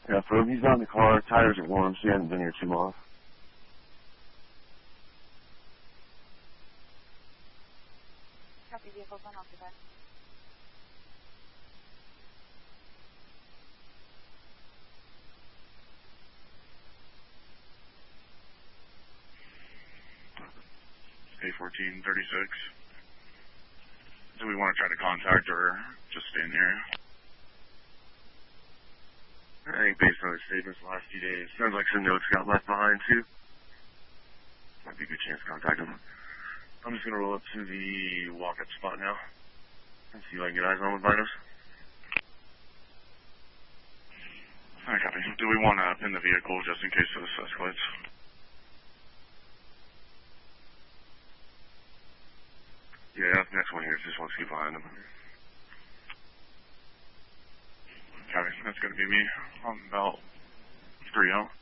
Yeah, Ferb, he's not in the car. Tires are warm, so he hasn't been here too long. Copy, vehicles unoccupied. A1436. Do we want to try to contact or just stay in here? I think based on his statements the last few days, sounds like some notes got left behind too. Might be a good chance to contact him. I'm just gonna roll up to the walk-up spot now and see if I can get eyes on with binos. Alright, copy. Do we want to pin the vehicle just in case this escalates? Yeah, next one here. Just want to see behind him. Copy. That's going to be me. I'm about 3 out.